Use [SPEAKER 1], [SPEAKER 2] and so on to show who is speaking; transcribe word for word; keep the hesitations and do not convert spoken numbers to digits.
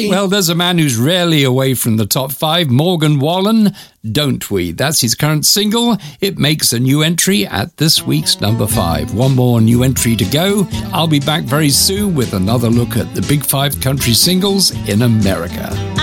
[SPEAKER 1] Well, there's a man who's rarely away from the top five, Morgan Wallen, Don't We? That's his current single. It makes a new entry at this week's number five. One more new entry to go. I'll be back very soon with another look at the big five country singles in America.